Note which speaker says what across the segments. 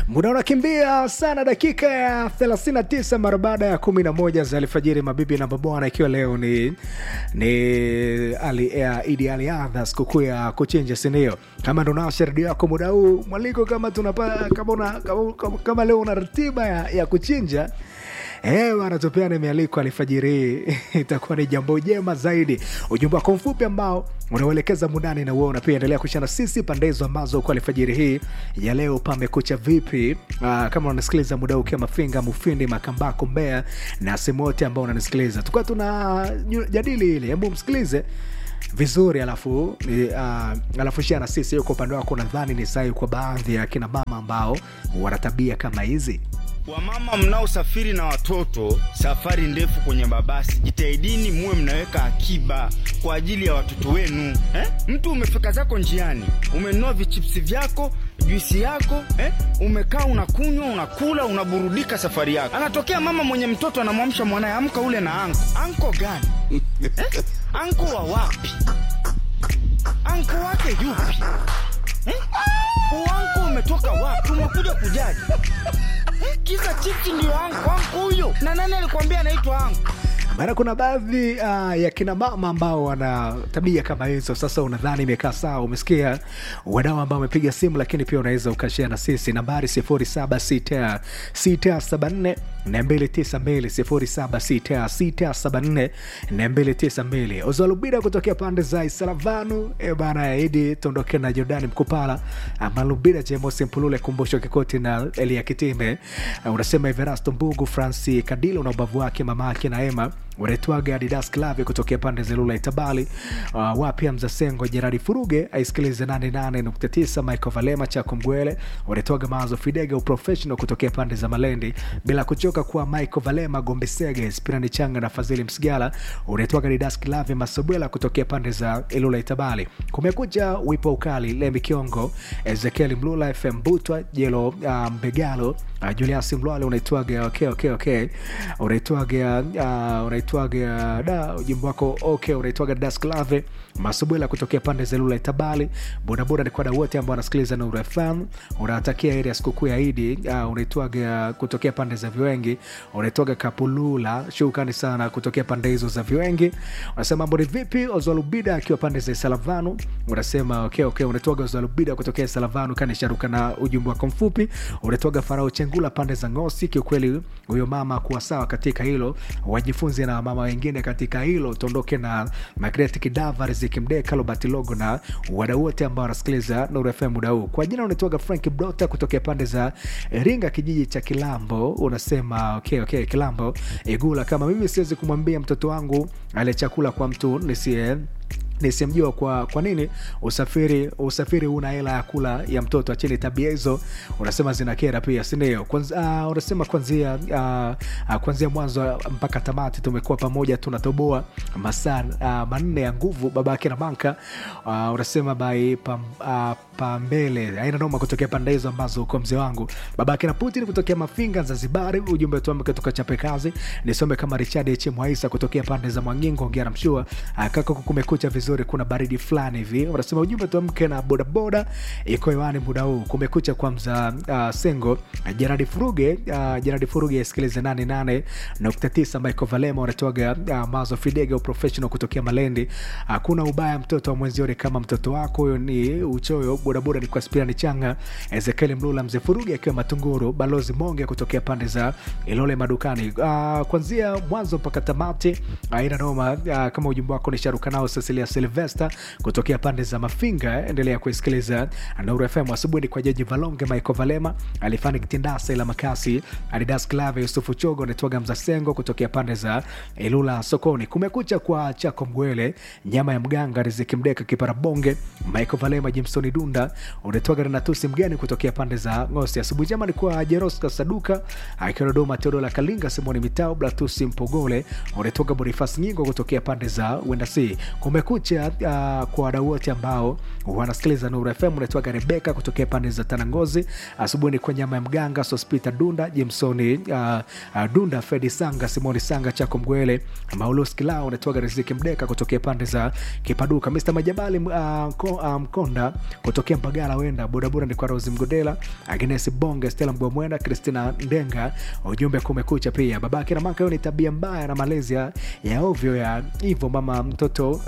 Speaker 1: Muda unakimbia sana, dakika ya 39 mara baada ya 11 za alfajiri, mabibi na mabwana, ikiwa leo ni Idi Al-Adha, sikukuu ya kuchinja sinio. Kama ndo nao redio yako muda huu, mwaliko kama kama leo una ratiba ya kuchinja, wanatupeana mialiko alfajiri, itakuwa ni jambo jema zaidi. Ujumbe wako mfupi ambao unauelekeza mundani na uona pia endelea kushana sisi pandezo ambazo kwa alfajiri hii ya leo pamekucha vipi. Kama unasikiliza muda huu kama Mafinga, Mufindi, Makambako, Mbeya na sehemu yote ambao unanisikiliza, tukao tuna jadili ile, hebu msikilize vizuri alafu share na sisi yuko upande wako. Nadhani ni sahihi kwa baadhi ya kina mama ambao wana tabia kama hizi.
Speaker 2: Wamama mnaosafiri na watoto safari ndefu kwenye mabasi, jitahidini muwe mnaweka akiba kwa ajili ya watoto wenu. Mtu umefika zako njiani, umenunua vichipsi vyako, juisi yako, umekaa unakunywa, unakula, unaburudika safari yako. Anatokea mama mwenye mtoto anamwamsha mwanae, amka ule na anko. Anko gani? Anko wa wapi? Anko wake yupi? Anko umetoka wapi? Umekuja kujaji? Kisa chipsi ndio anko huyo. Na nani alikwambia anaitwa anko?
Speaker 1: Bana, kuna baadhi ya kina mama ambao wana tabia kama hizo. Sasa unadhani imekaa sawa? Umesikia wadau ambao wamepiga simu, lakini pia unaweza ukashare na sisi nambari 076674 292 076674 Ozalubida kutokea pande za Isalavanu. Bana Idi tondoke na Jordan Mkupala, Malubida James Mpulule, Kumbusho Kikoti na Elia Kitime. Unasema Everasto Mbugu, Francis Kadilo na ubavu wake mama yake na Emma. Unaitwaga Adidas Clave kutokea pande za Lula Itabali. Wapi Mzasengo, Gerard Furuge aisikilize 88.9. Michael Valema Chako Mgwele. Unaitwaga Mazo Fidega Professional kutokea pande za Malendi, bila kuchoka kwa Michael Valema Gombesege, Spirani Changa na Fazili Msigala. Unaitwaga Adidas Clave Masobela kutokea pande za Lula Itabali. Kumekuja Wipo Ukali, Lembi Kiongo, Ezekiel Mlula, FM Butwa, Jelo Mbegalo, Julius Mlwale. Unaitwaga okay. Unaitwaga ujimbo wako okay. Unaitwaga Das Clave Masobela kutokea pande za Lula Itabali. Bodaboda ni kwa da wote ambao wanasikiliza Nuru FM. Unatakia area sikukuu ya Idi. Unaitwaga kutokea pande za Viwengi. Unaitwaga Kapulula, shukrani sana kutokea pande hizo za Viwengi. Unasema mambo ni vipi? Ozalubida akiwa pande za Salavanu. Unasema okay. Unaitwaga Ozalubida kutokea Salavanu, kanisharuka na ujumbe wako mfupi. Unaitwaga Farao Chengula pande za Ngosi. Kiukweli huyo mama kuwa sawa katika hilo, wajifunze na mama wengine katika hilo. Tondoke na Magreti Kidava, Riziki Mdeka, Lobati Logo na wadau wote ambao wanasikiliza Nuru FM muda huu. Kwa jina unaitwaga Frank Brota kutokea pande za Ringa, kijiji cha Kilambo. Unasema okay, Kilambo Igula, kama mimi siwezi kumwambia mtoto wangu ale chakula kwa mtu nisimjua kwa nini usafiri una hela ya kula ya mtoto, acheni tabia hizo. Unasema zinakera pia, si ndio? Unasema kuanzia mwanzo mpaka tamati tumekuwa pamoja, tunatoboa masaa 4 ya nguvu, babake na banka. Unasema bai pambele haina noma kutokea pande hizo ambazo kwa mzee wangu babake na Putin kutokea Mafinga Zanzibar. Ujumbe tu kutoka chape kazi nisome kama Richard H Mwaisa kutokea pande za Mwangingo, ongea mshua kaka, kumekucha vizuri, kuna baridi fulani hivi. Unasema ujumbe tuamke na bodaboda iko hewani muda huu. Kumekucha kwa mza Sengo, Gerard Furuge asikilize 88.9. Michael Valema unatoga Mazo Fidega Professional kutokea Malendi. Hakuna ubaya mtoto wa mwenzio kama mtoto wako, huyo ni uchoyo. Bodaboda ni kwa Spirani Changa, Ezekiel Mlula, Mzee Furuge akiwa Matunguru, Balozi Monge kutokea pande za Ilole Madukani. Kuanzia mwanzo mpaka tamati haina noma. Kama ujumbe wako ni sharuka nao Cecilia Silvester kutokea pande za Mafinga, endelea kusikiliza Nuru FM asubuhi. Kwa Jeji Valonge, Michael Valema, Alifani Kitindasa ila Makasi, Adidas Clave, Yusufu Chogo, Netwaga Mzasengo kutokea pande za Ilula Sokoni. Kumekucha kwa Chako Mgwele, Nyama ya Mganga, Riziki Mdeka, Kipara Bonge, Michael Valema, Jimson Dunda, Netwaga Renatusi Mgeni kutokea pande za Ngosi. Asubuhi jema ni kwa Jeroska Saduka, Dodoma, Teodola Kalinga, Simoni Mitao, Blatusi Mpogole, Netwaga Boniface Nyingo kutokea pande za Wendasi. Kumekucha kwa wadau wote ambao wanasikiliza Nuru FM. Unatoka Rebeka kutokea pande za Tanangozi. Asubuhi ni kwa Nyama ya Mganga, Sospita Dunda, Jimsoni Dunda, Fedi Sanga, Simoni Sanga, Chako Mgwele, Maulus Kilao. Unatoka Riziki Mdeka kutokea pande za Kipaduka, Mr. Majabali Mkonda kutoka kutokea Mbagala wenda bodaboda ni kwa Rose Mgodela, Agnes Bonge, Stella Mgwamwenda, Christina Ndenga. Ujumbe kumekucha pia. Babake na mama hiyo ni tabia mbaya na malezi ya ovyo ya hivyo mama mtoto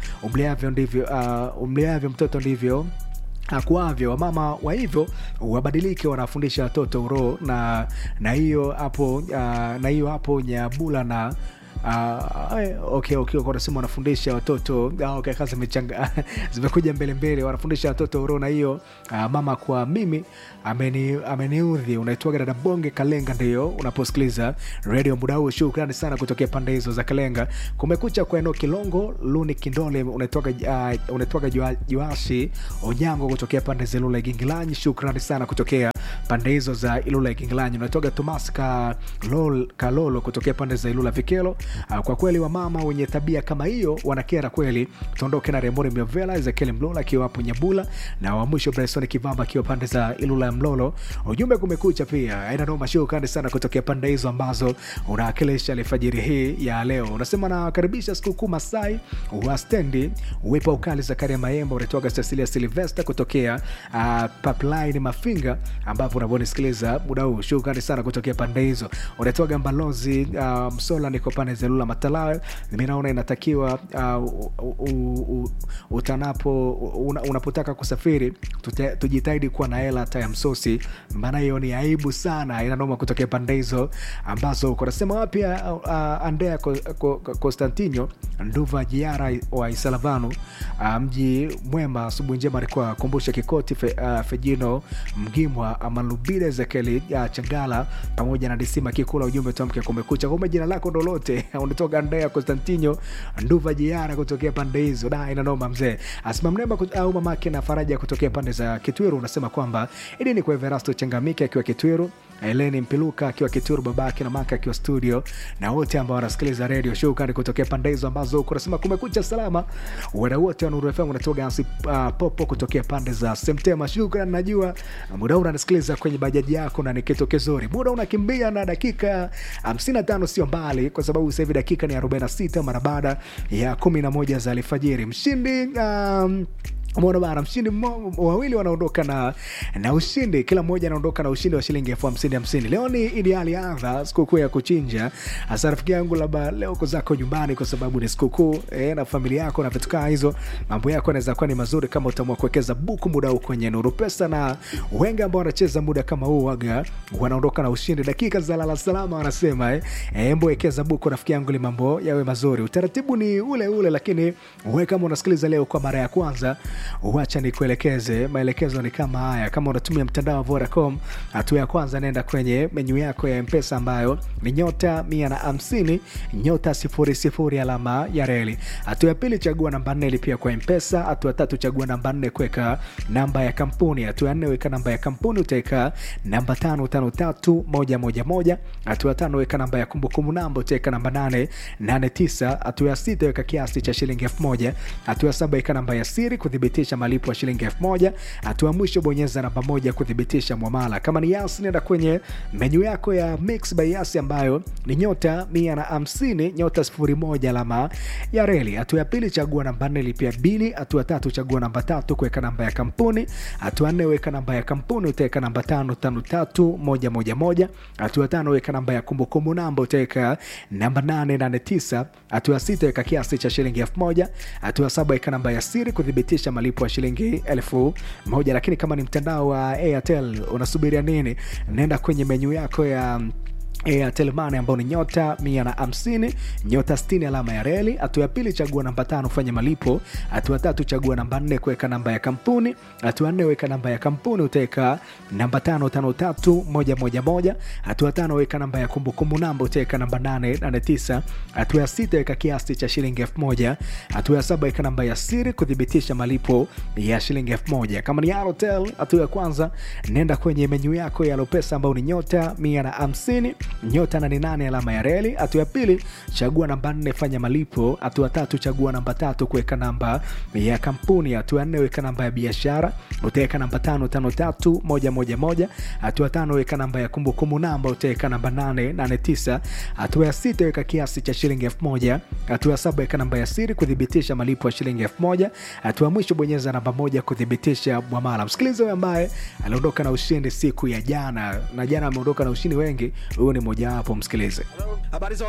Speaker 1: umleavyo mtoto ndivyo akuavyo. Wamama wa hivyo wabadilike, wanafundisha watoto uro na hiyo hapo Nyabula na okay kwa sababu wanafundisha watoto okay, kazi zimekuja mbele wanafundisha watoto urona hiyo. Mama kwa mimi ameniudhi. Unaitwa dada Bonge Kalenga, ndio unaposikiliza radio muda huu. Shukrani sana kutokea pande hizo za Kalenga. Kumekucha kwa Eno Kilongo, Luni Kindole, unatoka Juashi Onyango kutokea pande za Ilula Gingilanyi. Shukrani sana kutokea pande hizo za Ilula Gingilanyi. Unatoka Thomas Kalolo kutokea pande za Ilula Vikelo. Kwa kweli wa mama wenye tabia kama hiyo wanakera kweli. Tuondoke na Remori Miovela, Ezekiel Mlola akiwa hapo Nyabula, na wa mwisho Bryson Kivamba akiwa pande za Ilula Mlolo. Ujumbe kumekucha pia. Aina noma show kandi sana kutokea pande hizo ambazo unawakilisha alfajiri hii ya leo. Unasema na karibisha sikukuu Masai wa stendi uwepo ukali Zakaria Mayemba. Unatoka Cecilia Sylvester kutokea Pipeline Mafinga ambapo unavonisikiliza muda huu. Shukrani sana kutokea pande hizo. Unatoka Mbalozi Msola niko pande za Lula Matalawe. Mimi naona inatakiwa unapotaka kusafiri tujitahidi kuwa na hela hata ya msosi, maana hiyo ni aibu sana. Inanoma kutokea pande hizo ambazo kunasema wapi. Andrea Constantino Nduva Jiara wa Isalavano, mji mwema. Asubuhi njema alikuwa kumbusha Kikoti Fejino Mgimwa Amalubile Zekeli Changala pamoja na Disima Kikula. Ujumbe tuamke kumekucha. Kwa jina lako ndolote unatoka Andrea Constantino Nduva Jiara kutokea pande hizo. Inanoma mzee. Asma Mnemba au mamake na Faraja kutokea pande za Kitwiru. Unasema kwamba ili ni kwa Everasto Changamike akiwa Kitwiru, Eleni Mpiluka akiwa Kitwiru, babake na maka akiwa studio, na wote ambao wanasikiliza radio show kani kutokea pande hizo ambazo unasema kumekucha salama. Wale wote wa Nuru FM unatoka Ansi Popo kutokea pande za Semtema. Shukrani, najua muda unasikiliza kwenye bajaji yako na ni kitu kizuri. Muda unakimbia na dakika 55 sio mbali, kwa sababu sasa hivi dakika ni 46 mara baada ya 11 za alfajiri. Mshindi Mwana bana, mshindi wawili wanaondoka na ushindi. Kila mmoja anaondoka na ushindi wa shilingi 50,050. Leo ni ideali adha, sikukuu ya kuchinja. Hasa rafiki yangu, labda leo uko zako nyumbani kwa sababu ni sikukuu na familia yako na vitu kama hizo. Mambo yako yanaweza kuwa ni mazuri kama utaamua kuwekeza buku muda huu kwenye Nuru Pesa, na wengi ambao wanacheza muda kama huu waga wanaondoka na ushindi. Dakika za lala salama wanasema embo wekeza buku rafiki yangu, ili mambo yawe mazuri. Utaratibu ni ule, lakini wewe kama unasikiliza leo kwa mara ya kwanza, uacha nikuelekeze. Maelekezo ni kama haya. Kama unatumia mtandao wa Vodacom, hatua ya kwanza nenda kwenye menu yako ya M-Pesa ambayo ni *150 *00 alama ya reli. Hatua ya pili chagua namba 4 lipia kwa M-Pesa. Hatua ya tatu chagua namba 4 kuweka namba ya kampuni. Hatua ya 4 weka namba ya kampuni, utaweka namba 553111. Hatua ya 5 weka namba ya kumbukumbu namba, utaweka namba 889. Hatua ya 6 weka kiasi cha shilingi 1000. Hatua ya 7 weka namba ya siri kudhibitisha malipo ya shilingi 1000. Hatua mwisho bonyeza namba 1 kudhibitisha muamala. Kama ni Yas, nenda kwenye menu yako ya Mix by Yas ambayo ni *150 *01 alama ya reli. Hatua ya pili chagua namba 4 lipia bili. Hatua ya tatu chagua namba 3 kuweka namba ya kampuni. Hatua ya 4 weka namba ya kampuni, utaweka namba 553111. Hatua ya 5 weka namba ya kumbukumbu namba, utaweka namba 889. Hatua ya 6 weka kiasi cha shilingi 1000. Hatua ya 7 weka namba ya siri kudhibitisha malipo ya shilingi 1000. Lakini kama ni mtandao wa Airtel, unasubiria nini? Nenda kwenye menu yako ya Airtel Money ambao ni *150 *60 alama ya reli. Hatua ya pili chagua namba 5 fanya malipo. Hatua ya 3 chagua namba 4 kuweka namba ya kampuni. Hatua ya 4 weka namba ya kampuni, utaweka namba 553111. Hatua ya 5 weka namba ya kumbukumbu namba, utaweka namba 889. Hatua ya 6 weka kiasi cha shilingi 1000. Hatua ya 7 weka namba ya siri kudhibitisha malipo ya shilingi 1000. Kama ni Airtel, hatua ya kwanza nenda kwenye menu yako ya Pesa ambao ni *150 nyota 88 alama ya reli. Hatua ya pili, chagua namba 4 fanya malipo. Hatua ya tatu, chagua namba 3 kuweka namba ya kampuni. Hatua ya 4, weka namba ya biashara, utaweka namba 553111. Hatua ya 5, weka namba ya kumbukumbu namba, utaweka namba 889. Hatua ya 6, weka kiasi cha shilingi 1000. Hatua ya 7, weka namba ya siri kudhibitisha malipo ya shilingi 1000. Hatua ya mwisho, bonyeza namba 1 kudhibitisha muamala. Msikilizaji wewe ambaye aliondoka na ushindi siku ya jana, na jana ameondoka na ushindi wengi, huyo ni mmoja wapo, msikilize.
Speaker 3: Habari za